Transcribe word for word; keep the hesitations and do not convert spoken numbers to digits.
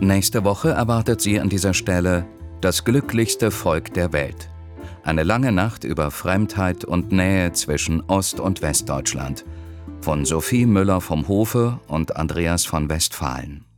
Nächste Woche erwartet Sie an dieser Stelle Das glücklichste Volk der Welt. Eine lange Nacht über Fremdheit und Nähe zwischen Ost- und Westdeutschland. Von Sophie Müller vom Hofe und Andreas von Westphalen.